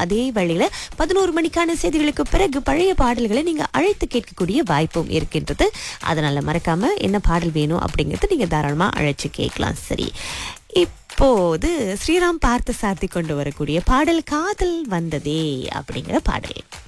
அதே வழியில 11 மணிக்கான செய்திகளுக்கு பிறகு பழைய பாடல்களை நீங்க அழைத்து கேட்கக்கூடிய வாய்ப்பும் இருக்கின்றது. அதனால மறக்காம என்ன பாடல் வேணும் அப்படிங்கறது நீங்க தாராளமா அழைச்சு கேட்கலாம். சரி, இப்போது ஸ்ரீராம் பார்த்த சாத்தி கொண்டு வரக்கூடிய பாடல் காதல் வந்ததே அப்படிங்கிற பாடல்.